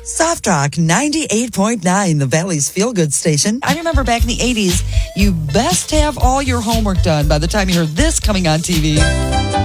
Soft Rock 98.9, the Valley's feel-good station. I remember back in the 80s, you best have all your homework done by the time you heard this coming on TV.